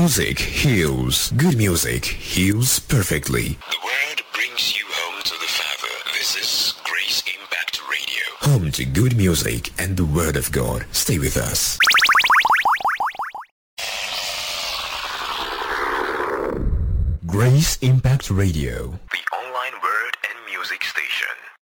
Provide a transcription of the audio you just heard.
music heals. Good music heals perfectly. The word brings you home to the Father. This is Grace Impact Radio. Home to good music and the Word of God. Stay with us. Grace Impact Radio.